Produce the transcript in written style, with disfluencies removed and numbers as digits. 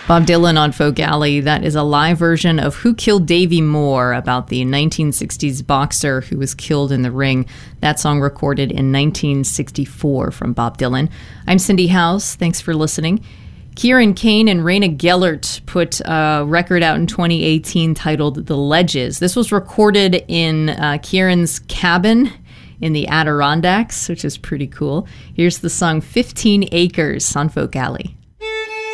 Bob Dylan on Folk Alley. That is a live version of Who Killed Davy Moore, about the 1960s boxer who was killed in the ring. That song recorded in 1964 from Bob Dylan. I'm Cindy House. Thanks for listening. Kieran Kane and Raina Gellert put a record out in 2018 titled The Ledges. This was recorded in Kieran's cabin in the Adirondacks, which is pretty cool. Here's the song 15 Acres on Folk Alley.